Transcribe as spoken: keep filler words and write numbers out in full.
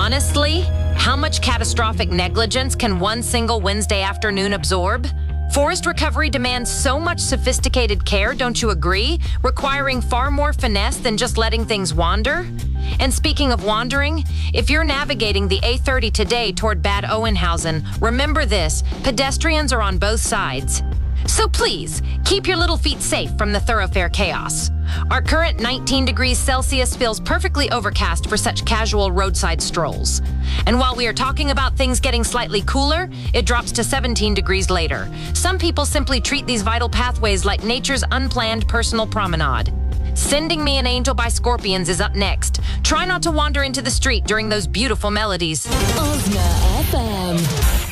Honestly, how much catastrophic negligence can one single Wednesday afternoon absorb? Forest recovery demands so much sophisticated care, don't you agree? Requiring far more finesse than just letting things wander? And speaking of wandering, if you're navigating the A thirty today toward Bad Oeynhausen, remember this: pedestrians are on both sides. So please, keep your little feet safe from the thoroughfare chaos. Our current nineteen degrees Celsius feels perfectly overcast for such casual roadside strolls. And while we are talking about things getting slightly cooler, it drops to seventeen degrees later. Some people simply treat these vital pathways like nature's unplanned personal promenade. Sending Me an Angel by Scorpions is up next. Try not to wander into the street during those beautiful melodies. Ozna F M.